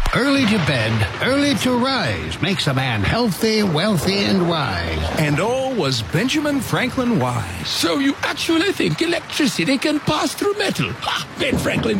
Early to bed, early to rise makes a man healthy, wealthy, and wise. And all was Benjamin Franklin wise. So you actually think electricity can pass through metal? Ha! Ben Franklin